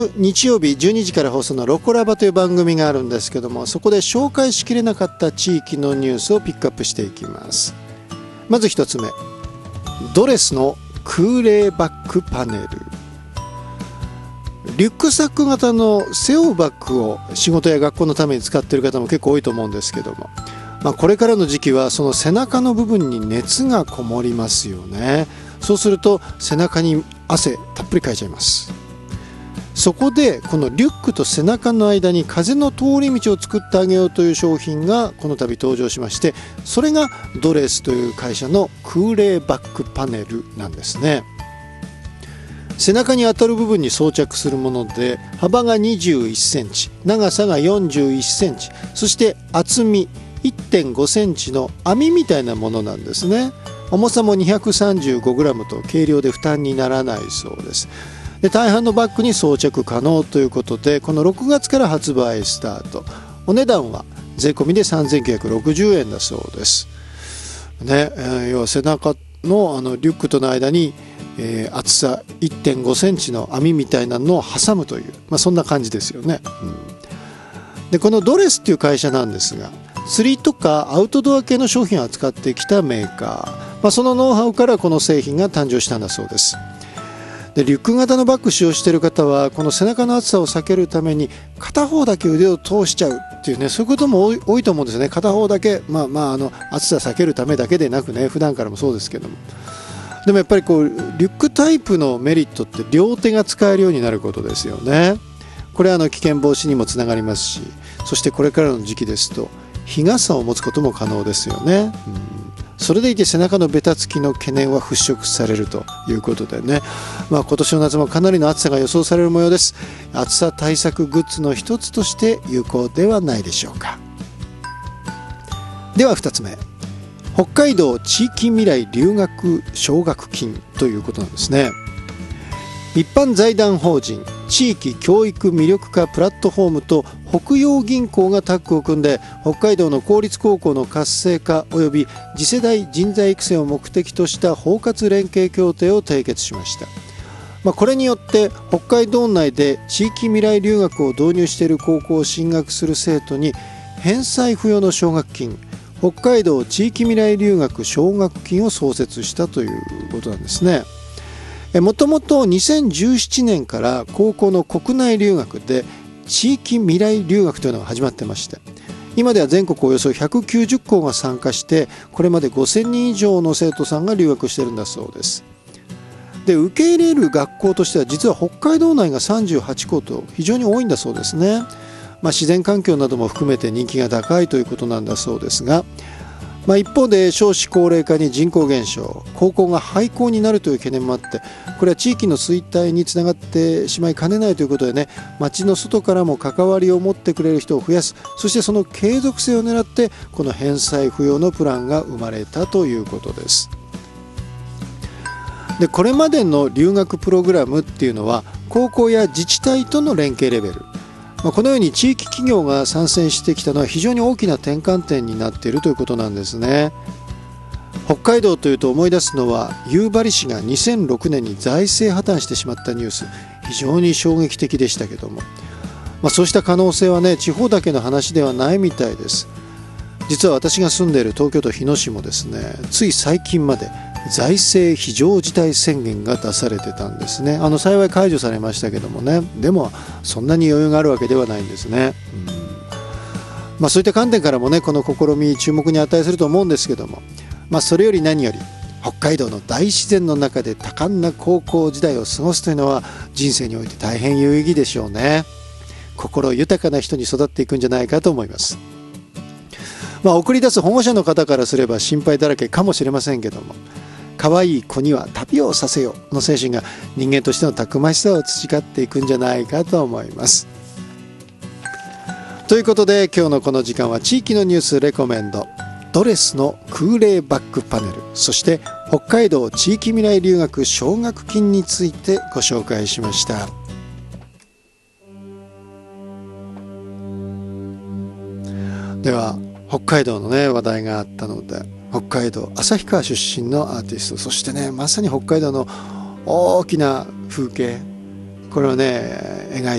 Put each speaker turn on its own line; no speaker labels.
日曜日12時から放送のロコラバという番組があるんですけども、そこで紹介しきれなかった地域のニュースをピックアップしていきます。まず一つ目、ドレスの空冷バッグパネル。リュックサック型の背負うバッグを仕事や学校のために使っている方も結構多いと思うんですけども、これからの時期はその背中の部分に熱がこもりますよね。そうすると背中に汗たっぷりかいちゃいます。そこでこのリュックと背中の間に風の通り道を作ってあげようという商品がこの度登場しまして、それがドレスという会社の空冷バッグパネルなんですね。背中に当たる部分に装着するもので、幅が21センチ、長さが41センチ、そして厚み 1.5 センチの網みたいなものなんですね。重さも 235g と軽量で負担にならないそうです。で、大半のバッグに装着可能ということで、この6月から発売スタート。お値段は税込みで3960円だそうです。ね、要は背中のリュックとの間に、厚さ 1.5 センチの網みたいなのを挟むという、そんな感じですよね。で、このドレスっていう会社なんですが、釣りとかアウトドア系の商品を扱ってきたメーカー、そのノウハウからこの製品が誕生したんだそうです。で、リュック型のバッグを使用している方はこの背中の暑さを避けるために片方だけ腕を通しちゃうっていうね、そういうことも多いと思うんですよね。片方だけ、暑さ避けるためだけでなくね、普段からもそうですけども、でもやっぱりリュックタイプのメリットって両手が使えるようになることですよね。これは危険防止にもつながりますし、そしてこれからの時期ですと日傘を持つことも可能ですよね。それでいて背中のベタつきの懸念は払拭されるということでね、今年の夏もかなりの暑さが予想される模様です。暑さ対策グッズの一つとして有効ではないでしょうか。では2つ目、北海道地域未来留学奨学金ということなんですね。一般財団法人地域教育魅力化プラットフォームと北洋銀行がタッグを組んで、北海道の公立高校の活性化及び次世代人材育成を目的とした包括連携協定を締結しました。これによって北海道内で地域未来留学を導入している高校を進学する生徒に返済不要の奨学金、北海道地域未来留学奨学金を創設したということなんですね。もともと2017年から高校の国内留学で地域未来留学というのが始まってまして、今では全国およそ190校が参加して、これまで5000人以上の生徒さんが留学しているんだそうです。で、受け入れる学校としては実は北海道内が38校と非常に多いんだそうですね。自然環境なども含めて人気が高いということなんだそうですが、一方で少子高齢化に人口減少、高校が廃校になるという懸念もあって、これは地域の衰退につながってしまいかねないということでね、町の外からも関わりを持ってくれる人を増やす、そしてその継続性を狙ってこの返済不要のプランが生まれたということです。で、これまでの留学プログラムっていうのは高校や自治体との連携レベル、このように地域企業が参戦してきたのは非常に大きな転換点になっているということなんですね。北海道というと思い出すのは夕張市が2006年に財政破綻してしまったニュース、非常に衝撃的でしたけども、そうした可能性はね、地方だけの話ではないみたいです。実は私が住んでいる東京都日野市もですね、つい最近まで財政非常事態宣言が出されてたんですね。幸い解除されましたけどもね、でもそんなに余裕があるわけではないんですね。そういった観点からもね、この試み注目に値すると思うんですけども、それより何より北海道の大自然の中で多感な高校時代を過ごすというのは人生において大変有意義でしょうね。心豊かな人に育っていくんじゃないかと思います。送り出す保護者の方からすれば心配だらけかもしれませんけども、可愛い子には旅をさせよの精神が人間としてのたくましさを培っていくんじゃないかと思います。ということで今日のこの時間は地域のニュースレコメンド、ドレスの空冷バッグパネル、そして北海道地域未来留学奨学金についてご紹介しました。では北海道のね話題があったので、北海道旭川出身のアーティスト、そしてねまさに北海道の大きな風景、これをね描い